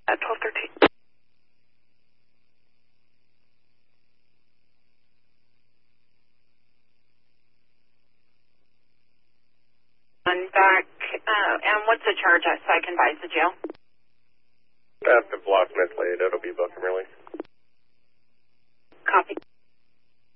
At 12:13. And back, and what's the charge so I can advise the jail? After block mentally, it'll be book and release. Copy.